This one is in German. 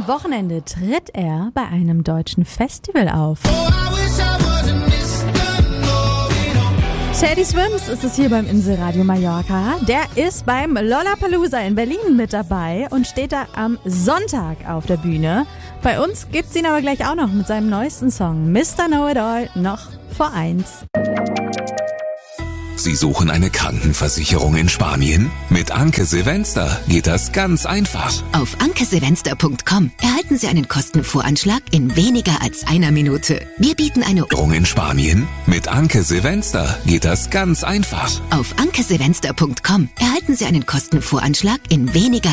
Am Wochenende tritt er bei einem deutschen Festival auf. Teddy Swims ist es hier beim Inselradio Mallorca. Der ist beim Lollapalooza in Berlin mit dabei und steht da am Sonntag auf der Bühne. Bei uns gibt's ihn aber gleich auch noch mit seinem neuesten Song Mr. Know-It-All noch vor 1. Sie suchen eine Krankenversicherung in Spanien? Mit Anke Silvester geht das ganz einfach. Auf ankesilvester.com erhalten Sie einen Kostenvoranschlag in weniger als einer Minute. Wir bieten eine In Spanien? Mit Anke Silvester geht das ganz einfach. Auf ankesilvester.com erhalten Sie einen Kostenvoranschlag in weniger